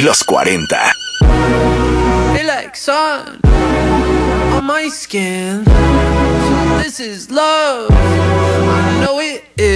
Los 40. Feel like sun on my skin. So this is love. I know it is.